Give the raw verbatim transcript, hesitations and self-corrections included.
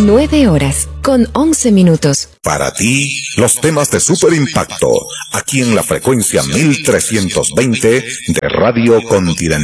Nueve horas, con once minutos. Para ti, los temas de super impacto, aquí en la frecuencia mil trescientos veinte de Radio Continental.